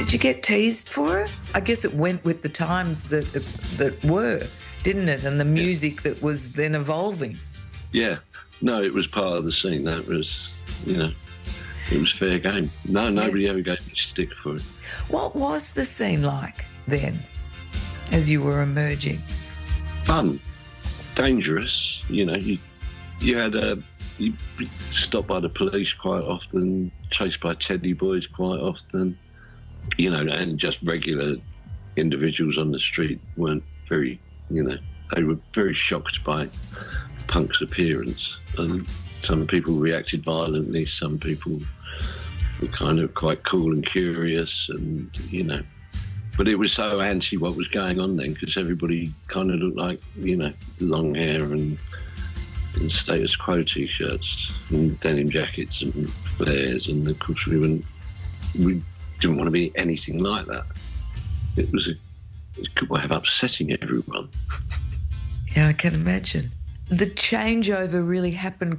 Did you get teased for it? I guess it went with the times that were, didn't it? And the music that was then evolving. Yeah. No, it was part of the scene. That was, it was fair game. No, nobody ever gave me stick for it. What was the scene like then, as you were emerging? Fun, dangerous. You had you stopped by the police quite often, chased by teddy boys quite often, and just regular individuals on the street weren't very, they were very shocked by Punk's appearance. And some people reacted violently, some people were kind of quite cool and curious, and, But it was so anti what was going on then, because everybody kind of looked like, long hair and status quo T-shirts and denim jackets and flares, and of course we didn't want to be anything like that. It was a good way of upsetting everyone. Yeah, I can imagine. The changeover really happened